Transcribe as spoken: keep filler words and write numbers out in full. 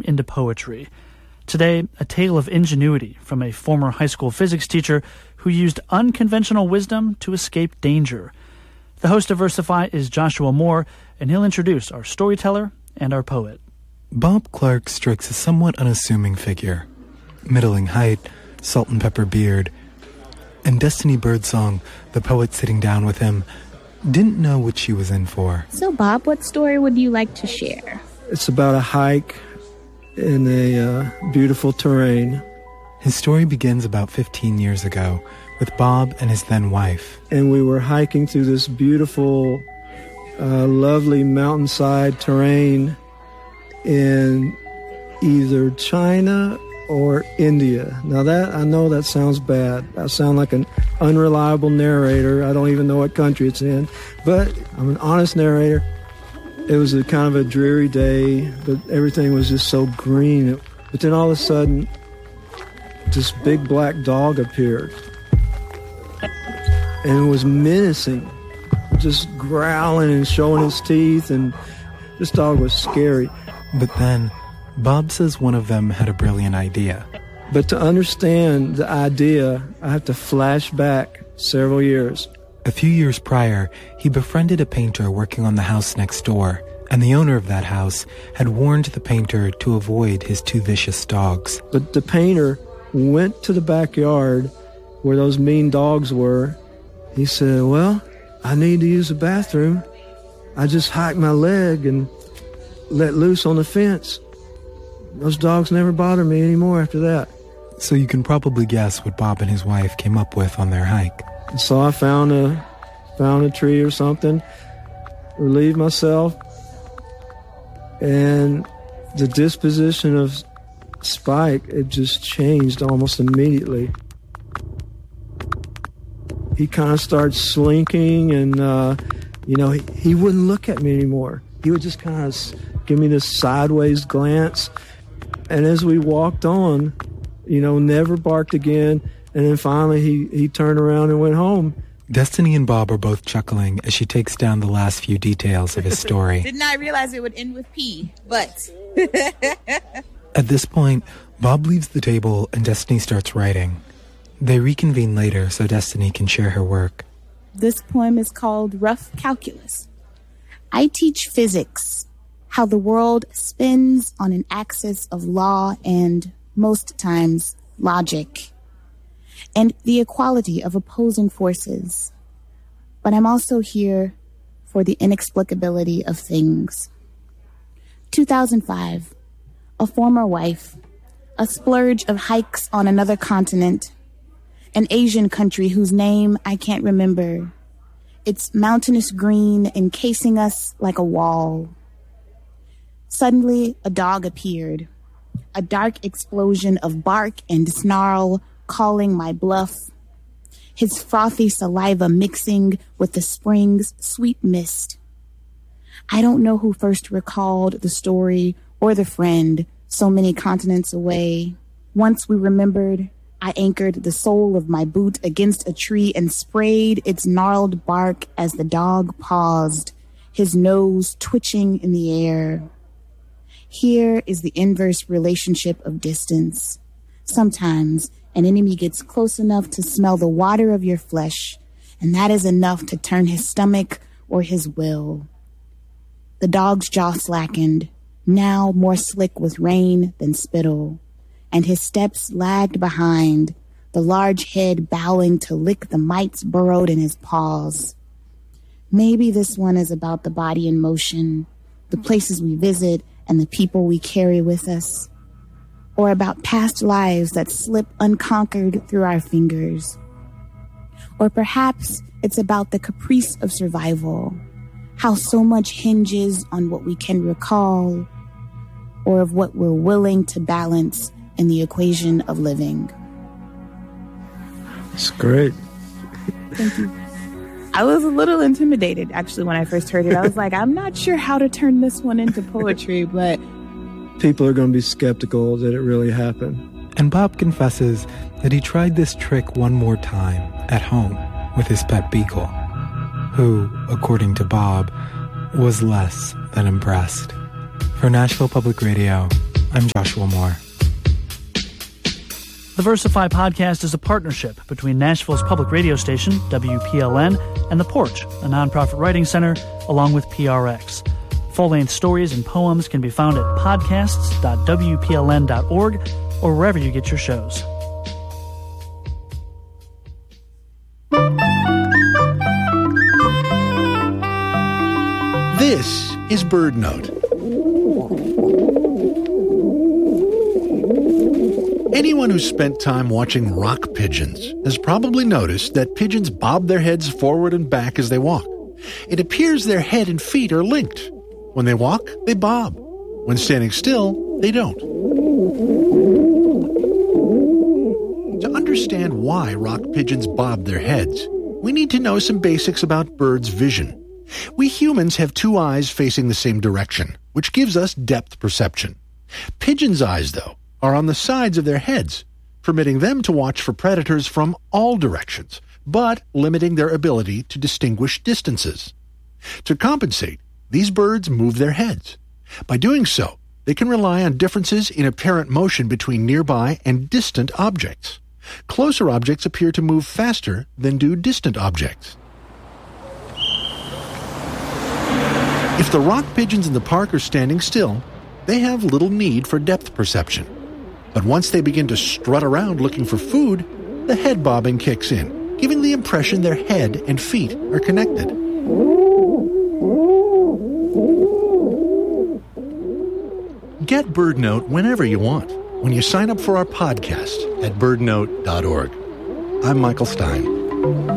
into poetry. Today, a tale of ingenuity from a former high school physics teacher who used unconventional wisdom to escape danger. The host of Versify is Joshua Moore, and he'll introduce our storyteller and our poet. Bob Clark strikes a somewhat unassuming figure. Middling height, salt and pepper beard. And Destiny Birdsong, the poet sitting down with him, didn't know what she was in for. So, Bob, what story would you like to share? It's about a hike in a uh, beautiful terrain. His story begins about fifteen years ago with Bob and his then wife. And we were hiking through this beautiful, uh, lovely mountainside terrain in either China or India. Now that, I know that sounds bad. I sound like an unreliable narrator. I don't even know what country it's in. But I'm an honest narrator. It was a kind of a dreary day, but everything was just so green. But then all of a sudden, this big black dog appeared. And it was menacing, just growling and showing his teeth, and this dog was scary. But then, Bob says one of them had a brilliant idea. But to understand the idea, I have to flash back several years. A few years prior, he befriended a painter working on the house next door, and the owner of that house had warned the painter to avoid his two vicious dogs. But the painter went to the backyard where those mean dogs were. He said, well, I need to use the bathroom. I just hiked my leg and let loose on the fence. Those dogs never bother me anymore after that. So you can probably guess what Bob and his wife came up with on their hike. So I found a found a tree or something, relieved myself, and the disposition of Spike, it just changed almost immediately. He kind of started slinking, and uh, you know, he, he wouldn't look at me anymore. He would just kind of give me this sideways glance, and as we walked on, you know, never barked again. And then finally he, he turned around and went home. Destiny and Bob are both chuckling as she takes down the last few details of his story. Didn't I realize it would end with P, but... At this point, Bob leaves the table and Destiny starts writing. They reconvene later so Destiny can share her work. This poem is called Rough Calculus. I teach physics, how the world spins on an axis of law and, most times, logic, and the equality of opposing forces. But I'm also here for the inexplicability of things. two thousand five, a former wife, a splurge of hikes on another continent, an Asian country whose name I can't remember. Its mountainous green encasing us like a wall. Suddenly, a dog appeared, a dark explosion of bark and snarl calling my bluff, his frothy saliva mixing with the spring's sweet mist. I don't know who first recalled the story or the friend so many continents away. Once we remembered, I anchored the sole of my boot against a tree and sprayed its gnarled bark as the dog paused, his nose twitching in the air. Here is the inverse relationship of distance. Sometimes an enemy gets close enough to smell the water of your flesh, and that is enough to turn his stomach or his will. The dog's jaw slackened, now more slick with rain than spittle, and his steps lagged behind, the large head bowing to lick the mites burrowed in his paws. Maybe this one is about the body in motion, the places we visit and the people we carry with us, or about past lives that slip unconquered through our fingers. Or perhaps it's about the caprice of survival, how so much hinges on what we can recall, or of what we're willing to balance in the equation of living. It's great. Thank you. I was a little intimidated, actually, when I first heard it. I was like, I'm not sure how to turn this one into poetry, but... People are going to be skeptical that it really happened. And Bob confesses that he tried this trick one more time at home with his pet beagle, who, according to Bob, was less than impressed. For Nashville Public Radio, I'm Joshua Moore. The Versify podcast is a partnership between Nashville's public radio station, W P L N, and The Porch, a nonprofit writing center, along with P R X. Full-length stories and poems can be found at podcasts dot w p l n dot org or wherever you get your shows. This is Bird Note. Anyone who's spent time watching rock pigeons has probably noticed that pigeons bob their heads forward and back as they walk. It appears their head and feet are linked. When they walk, they bob. When standing still, they don't. To understand why rock pigeons bob their heads, we need to know some basics about birds' vision. We humans have two eyes facing the same direction, which gives us depth perception. Pigeons' eyes, though, are on the sides of their heads, permitting them to watch for predators from all directions, but limiting their ability to distinguish distances. To compensate, these birds move their heads. By doing so, they can rely on differences in apparent motion between nearby and distant objects. Closer objects appear to move faster than do distant objects. If the rock pigeons in the park are standing still, they have little need for depth perception. But once they begin to strut around looking for food, the head bobbing kicks in, giving the impression their head and feet are connected. Get Bird Note whenever you want when you sign up for our podcast at bird note dot org. I'm Michael Stein.